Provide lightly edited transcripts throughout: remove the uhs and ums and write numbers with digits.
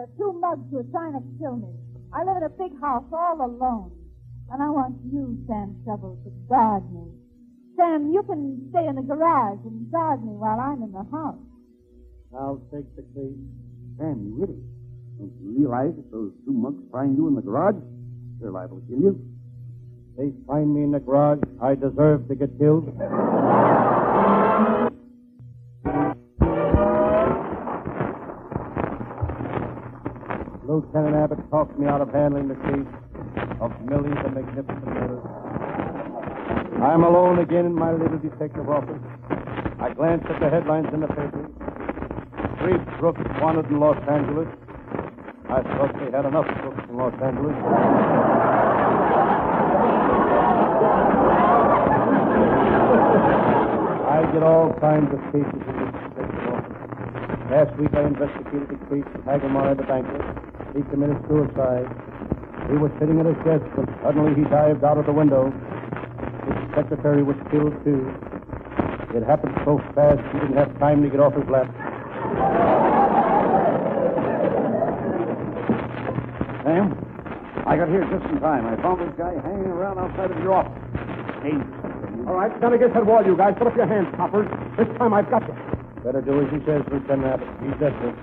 Two mugs who are trying to kill me. I live in a big house all alone. And I want you, Sam Shovel, to guard me. Sam, you can stay in the garage and guard me while I'm in the house. I'll take the case. Sam, you idiot. Don't you realize that those two mugs find you in the garage? They're liable to kill you. They find me in the garage. I deserve to get killed. Lieutenant Abbott talked me out of handling the case of millions of magnificent murders. I'm alone again in my little detective office. I glanced at the headlines in the papers. 3 crooks wanted in Los Angeles. I thought they had enough crooks in Los Angeles. I get all kinds of cases in this detective office. Last week I investigated a case of Hagemeyer the banker. He committed suicide. He was sitting at his desk when suddenly he dived out of the window. His secretary was killed, too. It happened so fast he didn't have time to get off his lap. Sam, I got here just in time. I found this guy hanging around outside of your office. Dangerous. All right, stand against that wall, you guys. Put up your hands, coppers. This time I've got you. Better do as he says, Lieutenant Abbott. He's desperate.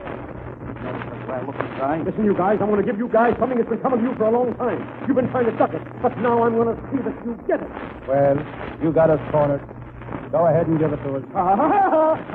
Listen, you guys, I'm going to give you guys something that's been coming to you for a long time. You've been trying to duck it, but now I'm going to see that you get it. Well, you got us cornered. Go ahead and give it to us.